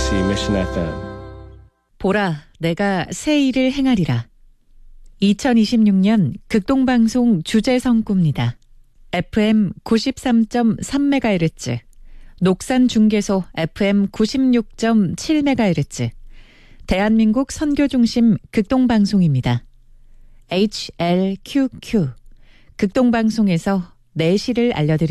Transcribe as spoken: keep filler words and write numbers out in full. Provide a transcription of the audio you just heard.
케이비씨 Mission 에프엠. 보라, 내가 새 일을 행하리라. 이천이십육 년 극동방송 주제성구입니다. 에프엠 구십삼 점 삼 메가헤르츠, 녹산중계소 에프엠 구십육 점 칠 메가헤르츠, 대한민국 선교중심 극동방송입니다. 에이치엘큐큐, 극동방송에서 내시를 알려드립니다.